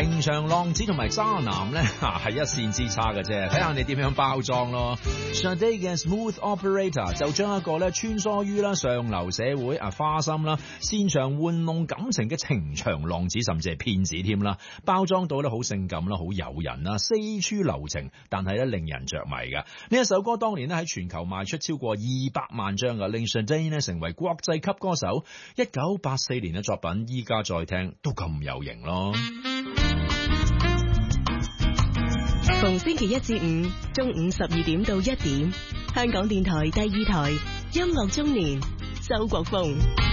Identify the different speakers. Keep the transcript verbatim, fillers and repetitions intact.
Speaker 1: 情場浪子同埋渣男咧，係一線之差嘅啫，睇下你點樣包裝咯。Sade 嘅 Smooth Operator 就將一個咧穿梭於啦上流社會啊花心啦，擅長玩弄感情嘅情場浪子，甚至係騙子添啦，包裝到咧好性感啦，好誘人啦，四處留情，但係咧令人着迷嘅。呢一首歌當年咧喺全球賣出超過二百萬張嘅，令 Sade 咧成為國際級歌手。一九八四年嘅作品，依家再聽都咁有型咯。
Speaker 2: 逢星期一至五中午十二點到一點，香港電台第二台音樂中年，周國峰。